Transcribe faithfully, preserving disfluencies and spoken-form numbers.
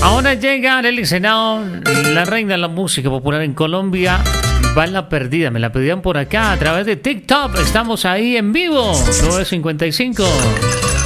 Ahora llega Arely Senao, la reina de la música popular en Colombia. Va en la perdida, me la pedían por acá a través de TikTok. Estamos ahí en vivo. nueve cincuenta y cinco.